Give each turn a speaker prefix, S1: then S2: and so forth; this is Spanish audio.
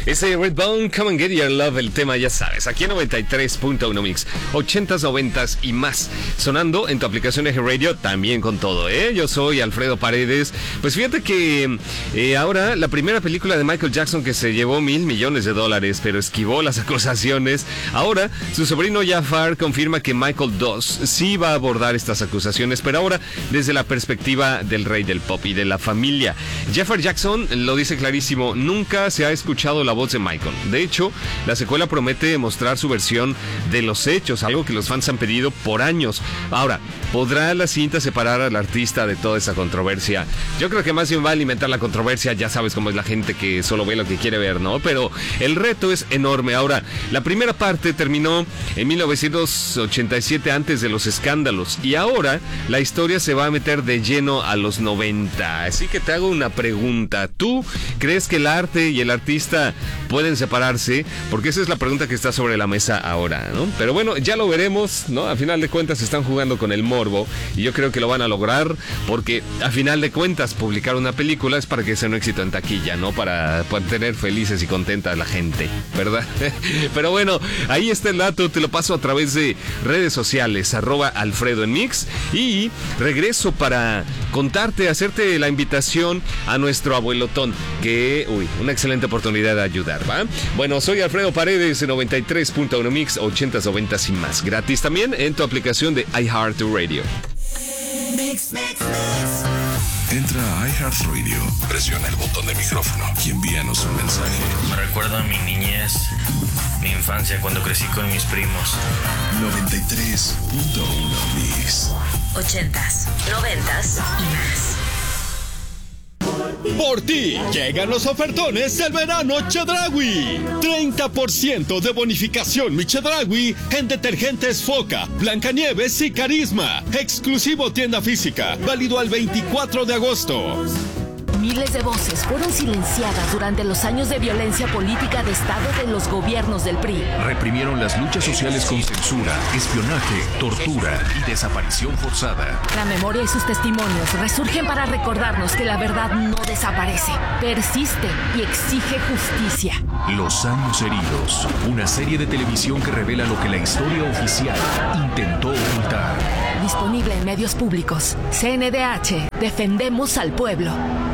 S1: Ese Redbone, Come and Get Your Love, el tema ya sabes, aquí en 93.1 Mix, 80s, 90s y más, sonando en tu aplicación Eje Radio, también con todo, ¿eh? Yo soy Alfredo Paredes. Pues fíjate que ahora la primera película de Michael Jackson que se llevó $1,000 millones, pero esquivó las acusaciones. Ahora, su sobrino Jafar confirma que Michael II sí va a abordar estas acusaciones, pero ahora desde la perspectiva del rey del pop y de la familia. Jafar Jackson lo dice clarísimo, nunca se ha escuchado la voz de Michael. De hecho, la secuela promete mostrar su versión de los hechos, algo que los fans han pedido por años. Ahora, ¿podrá la cinta separar al artista de toda esa controversia? Yo creo que más bien va a alimentar la controversia. Ya sabes cómo es la gente que solo ve lo que quiere ver, ¿no? Pero el reto es enorme. Ahora, la primera parte terminó en 1987, antes de los escándalos, y ahora la historia se va a meter de lleno a los 90. Así que te hago una pregunta. ¿Tú crees que el arte y el artista pueden separarse? Porque esa es la pregunta que está sobre la mesa ahora, ¿no? Pero bueno, ya lo veremos, ¿no? A final de cuentas están jugando con el morbo y yo creo que lo van a lograr, porque a final de cuentas publicar una película es para que sea un éxito en taquilla, ¿no? Para tener felices y contenta a la gente, ¿verdad? Pero bueno, ahí está el dato, te lo paso a través de redes sociales, @Alfredo en Mix, y regreso para contarte, hacerte la invitación a nuestro abuelotón, que, una excelente oportunidad de ayudar, ¿va? Bueno, soy Alfredo Paredes, 93.1 Mix, 80s, 90s y más, gratis también en tu aplicación de iHeartRadio.
S2: Entra a iHeartRadio, presiona el botón de micrófono y envíanos un mensaje.
S3: Me recuerda a mi niñez, mi infancia cuando crecí con mis primos.
S2: 93.1 Mix.
S4: 80s, 90s y más.
S5: Por ti llegan los ofertones del verano Chedraui. 30% de bonificación mi Chedraui en detergentes Foca, Blancanieves y Carisma. Exclusivo tienda física, válido al 24 de agosto.
S6: Miles de voces fueron silenciadas durante los años de violencia política de Estado de los gobiernos del PRI.
S2: Reprimieron las luchas sociales con censura, espionaje, tortura y desaparición forzada.
S6: La memoria y sus testimonios resurgen para recordarnos que la verdad no desaparece, persiste y exige justicia.
S2: Los años heridos, una serie de televisión que revela lo que la historia oficial intentó ocultar.
S6: Disponible en medios públicos. CNDH, defendemos al pueblo.